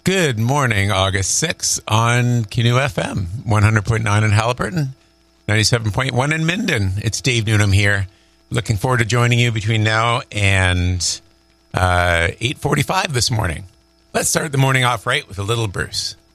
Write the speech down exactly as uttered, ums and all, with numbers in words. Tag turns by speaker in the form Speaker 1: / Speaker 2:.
Speaker 1: Good morning, August sixth on Canoe F M, one hundred point nine in Haliburton, ninety-seven point one in Minden. It's Dave Newnham here. Looking forward to joining you between now and uh, eight forty-five this morning. Let's start the morning off right with a little Bruce.